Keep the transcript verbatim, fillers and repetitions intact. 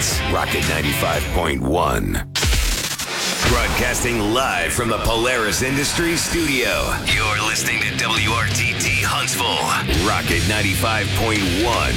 It's Rocket ninety-five point one. Broadcasting live from the Polaris Industries studio. You're listening to W R T T Huntsville. Rocket ninety-five point one.